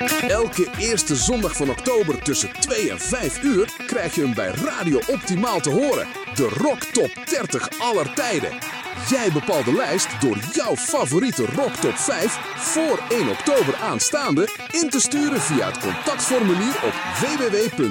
Elke eerste zondag van oktober tussen 2 en 5 uur krijg je hem bij Radio Optimaal te horen. De Rock Top 30 aller tijden. Jij bepaalt de lijst door jouw favoriete Rock Top 5 voor 1 oktober aanstaande in te sturen via het contactformulier op www.